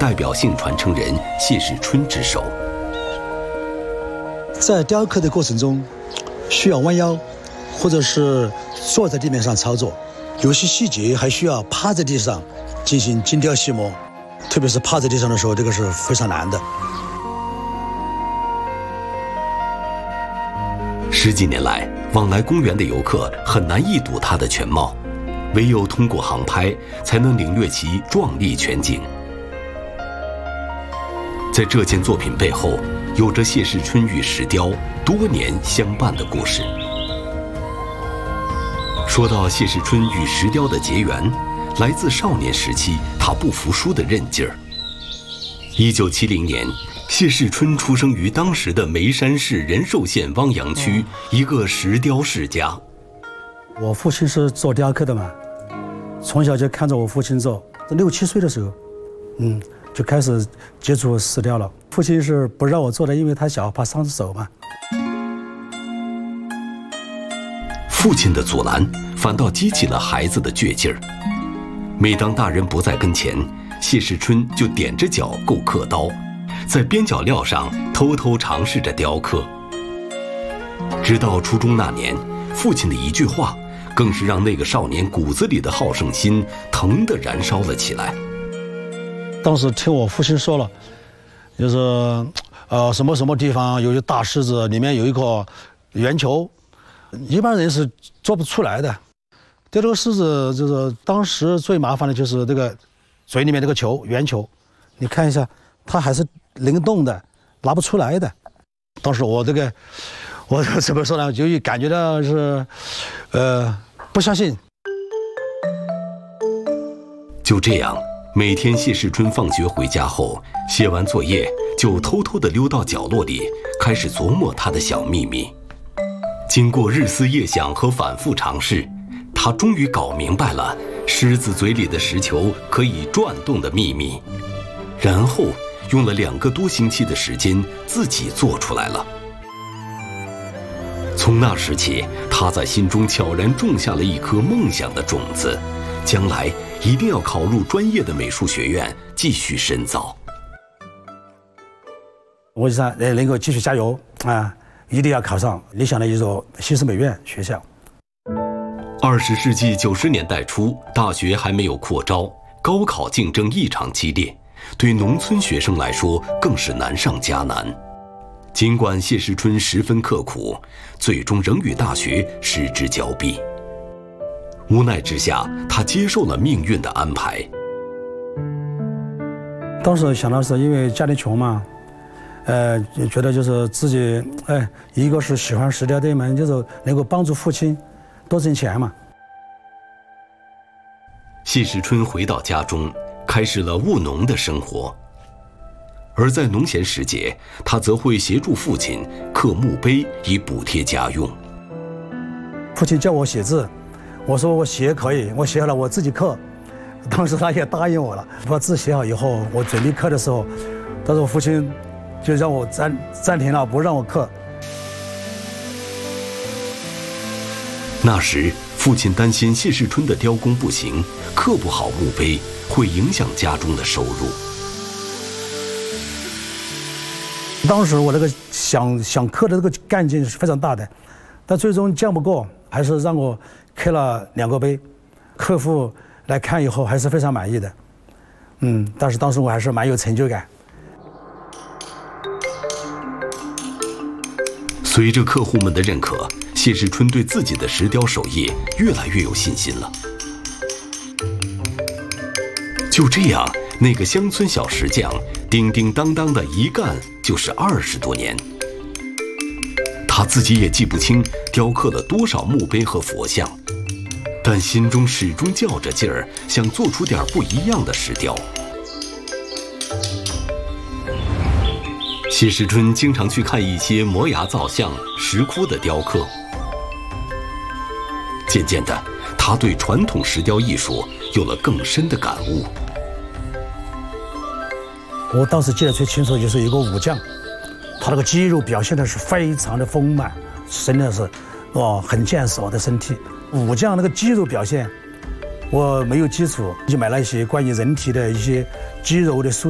代表性传承人谢世春之手。 在雕刻的过程中，需要弯腰，或者是坐在地面上操作，有些细节还需要趴在地上进行精雕细磨，特别是趴在地上的时候，这个是非常难的。 10几年来，往来公园的游客很难一睹它的全貌，唯有通过航拍才能领略其壮丽全景。在这件作品背后，有着谢世春与石雕多年相伴的故事。说到谢世春与石雕的结缘，来自少年时期他不服输的韧劲儿。1970年，谢世春出生于当时的眉山市仁寿县汪洋区一个石雕世家。 我父亲是做雕刻的嘛，从小就看着我父亲做，6、7岁的时候，就开始接触石雕了。父亲是不让我做的，因为他小，怕伤手嘛。 父亲的阻拦，反倒激起了孩子的倔劲儿。每当大人不在跟前，谢世春就踮着脚够刻刀，在边角料上偷偷尝试着雕刻。直到初中那年，父亲的一句话，更是让那个少年骨子里的好胜心腾地燃烧了起来。 当时听我父亲说了，就是什么什么地方有一大狮子，里面有一颗圆球，一般人是做不出来的。对这个狮子，就是当时最麻烦的就是这个嘴里面这个球，圆球，你看一下，它还是灵动的，拿不出来的。当时我怎么说呢？就感觉到是，不相信。 就这样，每天谢世春放学回家后，写完作业就偷偷地溜到角落里，开始琢磨他的小秘密。经过日思夜想和反复尝试，他终于搞明白了狮子嘴里的石球可以转动的秘密，然后用了2个多星期的时间自己做出来了。从那时起，他在心中悄然种下了一颗梦想的种子，将来一定要考入专业的美术学院继续深造。 我就想能够继续加油啊，一定要考上理想的一所西式美院学校。 20世纪90年代初，大学还没有扩招，高考竞争异常激烈，对农村学生来说更是难上加难。尽管谢世春十分刻苦，最终仍与大学失之交臂。无奈之下，他接受了命运的安排。 当时想到是因为家里穷嘛，觉得就是自己，一个是喜欢石雕这一门，就是能够帮助父亲多挣钱嘛。 谢世春回到家中，开始了务农的生活。而在农闲时节，他则会协助父亲刻墓碑以补贴家用。 父亲叫我写字，我说我写可以，我写好了我自己刻。当时他也答应我了。把字写好以后，我准备刻的时候，但是我父亲就让我暂停了，不让我刻。 那时，父亲担心谢世春的雕工不行，刻不好墓碑会影响家中的收入。 当时我这个想刻的这个干劲是非常大的，但最终犟不过，还是让我刻了2个碑。客户来看以后还是非常满意的，但是当时我还是蛮有成就感。 随着客户们的认可，谢世春对自己的石雕手艺越来越有信心了。就这样，那个乡村小石匠叮叮当当的一干就是20多年。他自己也记不清雕刻了多少墓碑和佛像，但心中始终较着劲儿，想做出点不一样的石雕。谢世春经常去看一些摩崖造像、石窟的雕刻。渐渐的，他对传统石雕艺术有了更深的感悟。 我当时记得最清楚，就是一个武将，他那个肌肉表现的是非常的丰满，真的是，很健硕的身体。武将那个肌肉表现，我没有基础，就买了一些关于人体的一些肌肉的书。